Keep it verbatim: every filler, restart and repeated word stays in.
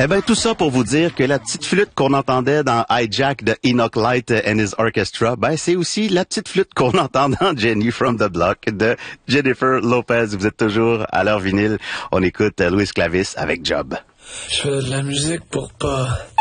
Eh ben tout ça pour vous dire que la petite flûte qu'on entendait dans Hijack de Enoch Light and His Orchestra, ben c'est aussi la petite flûte qu'on entend dans Jenny from the Block de Jennifer Lopez. Vous êtes toujours à l'heure vinyle. On écoute Louis Clavis avec Job. Je fais de la musique pour pas